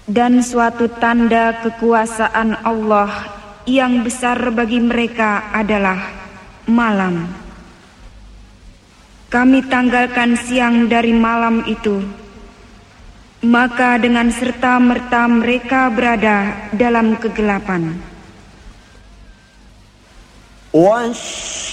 Dan suatu tanda kekuasaan Allah yang besar bagi mereka adalah malam. Kami tanggalkan siang dari malam itu, maka dengan serta-merta mereka berada dalam kegelapan.